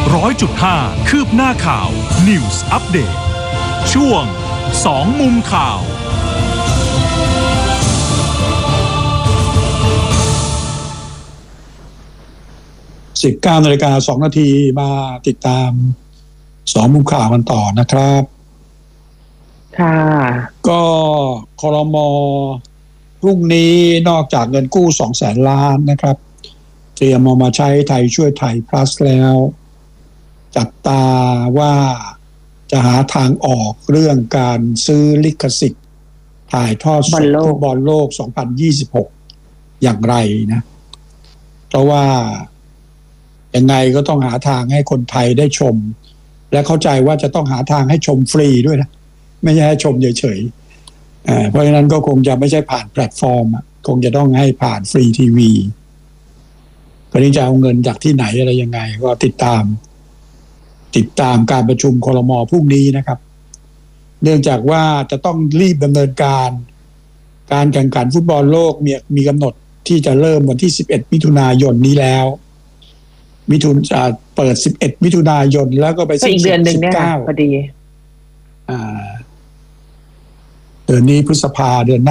100.5 คืบหน้าข่าว News Update ช่วง2มุมข่าว 19:02 นาทีมาติดตาม2มุมข่าวกันต่อนะครับค่ะก็ครม.พรุ่งนี้นอกจากเงินกู้ 200,000 ล้านนะครับเตรียมเอามาใช้ไทยช่วยไทย plus แล้วจับตาว่าจะหาทางออกเรื่องการซื้อลิขสิทธิ์ถ่ายทอดสดฟุตบอลโลก 2026 อย่างไรนะเพราะว่ายังไงก็ต้องหาทางให้คนไทยได้ชมและเข้าใจว่าจะต้องหาทางให้ชมฟรีด้วยนะไม่ใช่ให้ชมเฉยๆเพราะฉะนั้นก็คงจะไม่ใช่ผ่านแพลตฟอร์มคงจะต้องให้ผ่านฟรีทีวีก็นี่จะเอาเงินจากที่ไหนอะไรยังไงก็ติดตามการประชุมครม.พรุ่งนี้นะครับเนื่องจากว่าจะต้องรีบดำเนินการแข่งขันฟุตบอลโลกมีกำหนดที่จะเริ่มวันที่11 มิถุนายนนี้แล้วเปิด11 มิถุนายนแล้วก็ไปสิ้นสุด19 พอดีเดือนนี้พฤษภาเดือน